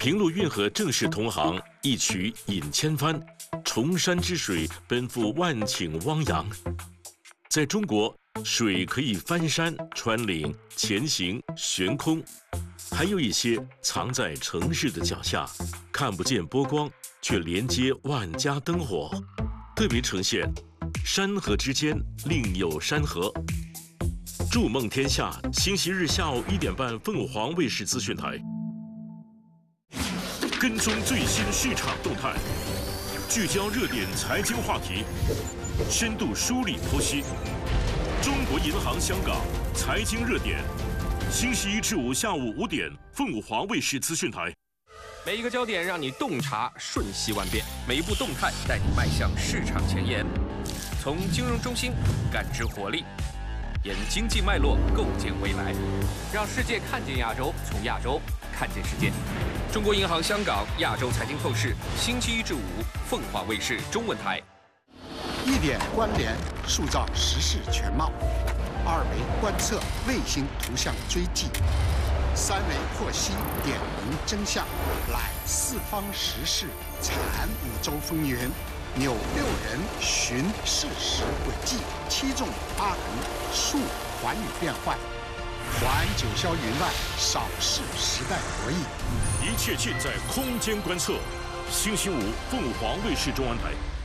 平陆运河正是同行，一曲引千帆，崇山之水奔赴万顷汪洋。在中国，水可以翻山、穿岭、前行、悬空，还有一些藏在城市的脚下，看不见波光，却连接万家灯火，特别呈现山河之间另有山河。筑梦天下，星期日下午1点半，凤凰卫视资讯台。跟踪最新市场动态，聚焦热点财经话题，深度梳理剖析。中国银行香港财经热点，星期1至5下午5点，凤凰卫视资讯台。 每一个焦点让你洞察瞬息万变，每一步动态带你迈向市场前沿。从金融中心感知活力，沿经济脉络构建未来，让世界看见亚洲，从亚洲看见世界。中国银行香港亚洲财经透视，星期1至5，凤凰卫视中文台。 1点关联，塑造时事全貌；2维观测，卫星图像追迹；3维获悉，点明真相，揽四方时事，产5洲风云，纽6人，寻事实轨迹，7纵8横，述寰宇变幻。环九霄云外，扫视时代博弈， 一切尽在空间观测。星期5，凤凰卫视中文台。